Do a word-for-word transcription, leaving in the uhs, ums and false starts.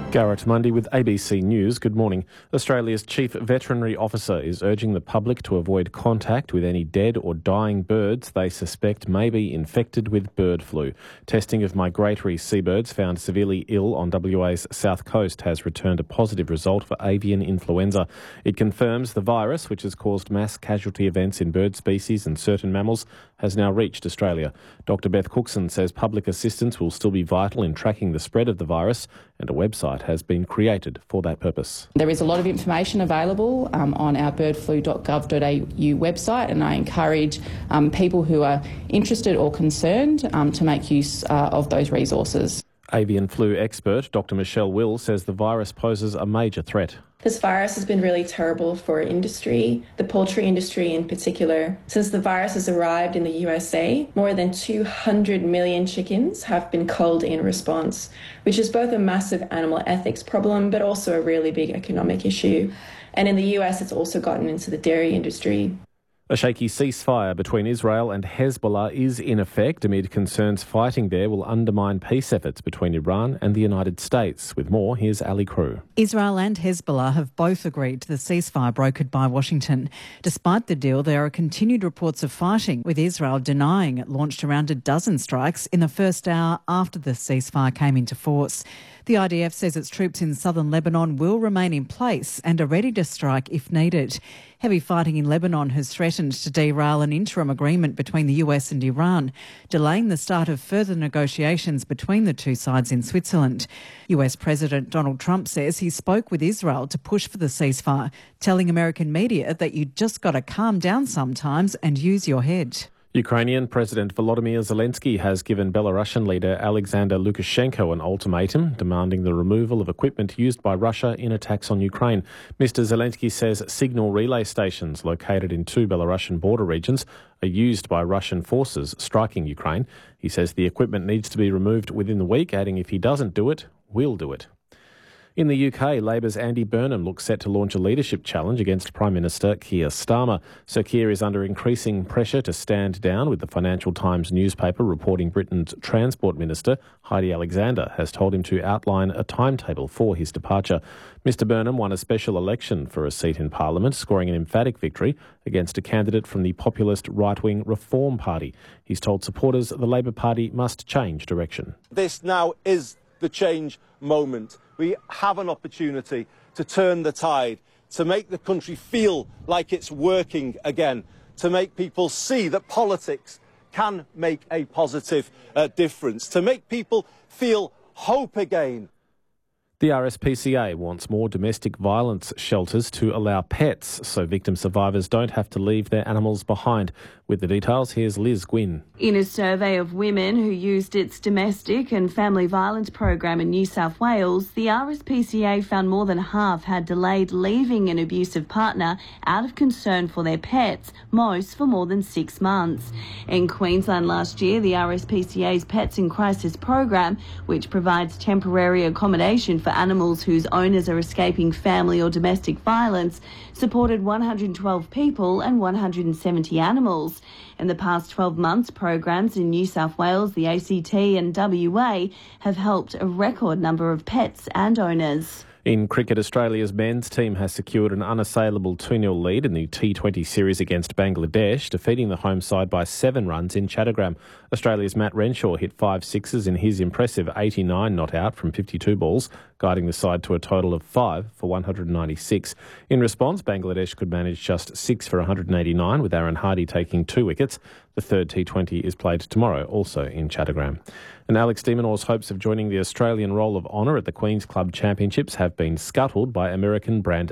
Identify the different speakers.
Speaker 1: Garrett Mundy with A B C News. Good morning. Australia's Chief Veterinary Officer is urging the public to avoid contact with any dead or dying birds they suspect may be infected with bird flu. Testing of migratory seabirds found severely ill on W A's south coast has returned a positive result for avian influenza. It confirms the virus, which has caused mass casualty events in bird species and certain mammals, has now reached Australia. Doctor Beth Cookson says public assistance will still be vital in tracking the spread of the virus, and a website has been created for that purpose.
Speaker 2: There is a lot of information available um, on our bird flu dot gov dot a u website, and I encourage um, people who are interested or concerned um, to make use uh, of those resources.
Speaker 1: Avian flu expert Doctor Michelle Will says the virus poses a major threat.
Speaker 3: This virus has been really terrible for industry, the poultry industry in particular. Since the virus has arrived in the U S A, more than two hundred million chickens have been culled in response, which is both a massive animal ethics problem but also a really big economic issue. And in the U S, it's also gotten into the dairy industry.
Speaker 1: A shaky ceasefire between Israel and Hezbollah is in effect amid concerns fighting there will undermine peace efforts between Iran and the United States. With more, here's Ali Crew.
Speaker 4: Israel and Hezbollah have both agreed to the ceasefire brokered by Washington. Despite the deal, there are continued reports of fighting, with Israel denying it launched around a dozen strikes in the first hour after the ceasefire came into force. The I D F says its troops in southern Lebanon will remain in place and are ready to strike if needed. Heavy fighting in Lebanon has threatened to derail an interim agreement between the U S and Iran, delaying the start of further negotiations between the two sides in Switzerland. U S President Donald Trump says he spoke with Israel to push for the ceasefire, telling American media that you just got to calm down sometimes and use your head.
Speaker 1: Ukrainian President Volodymyr Zelensky has given Belarusian leader Alexander Lukashenko an ultimatum demanding the removal of equipment used by Russia in attacks on Ukraine. Mister Zelensky says signal relay stations located in two Belarusian border regions are used by Russian forces striking Ukraine. He says the equipment needs to be removed within the week, adding if he doesn't do it, we'll do it. In the U K, Labor's Andy Burnham looks set to launch a leadership challenge against Prime Minister Keir Starmer. Sir Keir is under increasing pressure to stand down, with the Financial Times newspaper reporting Britain's Transport Minister, Heidi Alexander, has told him to outline a timetable for his departure. Mister Burnham won a special election for a seat in Parliament, scoring an emphatic victory against a candidate from the populist right-wing Reform Party. He's told supporters the Labor Party must change direction.
Speaker 5: This now is the change moment. We have an opportunity to turn the tide, to make the country feel like it's working again, to make people see that politics can make a positive uh, difference, to make people feel hope again.
Speaker 1: The R S P C A wants more domestic violence shelters to allow pets so victim survivors don't have to leave their animals behind. With the details, here's Liz Gwynn.
Speaker 6: In a survey of women who used its domestic and family violence program in New South Wales, the R S P C A found more than half had delayed leaving an abusive partner out of concern for their pets, most for more than six months. In Queensland last year, the R S P C A's Pets in Crisis program, which provides temporary accommodation for for animals whose owners are escaping family or domestic violence, supported one hundred twelve people and one hundred seventy animals. In the past twelve months, programs in New South Wales, the A C T and W A have helped a record number of pets and owners.
Speaker 1: In cricket, Australia's men's team has secured an unassailable two nil lead in the T twenty series against Bangladesh, defeating the home side by seven runs in Chattogram. Australia's Matt Renshaw hit five sixes in his impressive eighty-nine not out from fifty-two balls, guiding the side to a total of five for one hundred ninety-six. In response, Bangladesh could manage just six for one hundred eighty-nine, with Aaron Hardy taking two wickets. The third T twenty is played tomorrow, also in Chattogram. And Alex de Minaur's hopes of joining the Australian Roll of Honour at the Queen's Club Championships have been scuttled by American brand